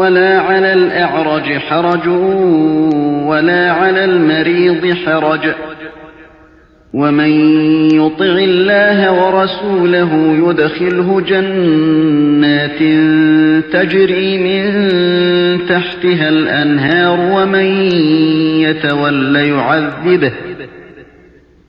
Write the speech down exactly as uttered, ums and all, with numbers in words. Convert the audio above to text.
ولا على الأعرج حرج ولا على المريض حرج ومن يطع الله ورسوله يدخله جنات تجري من تحتها الأنهار ومن يتول يعذبه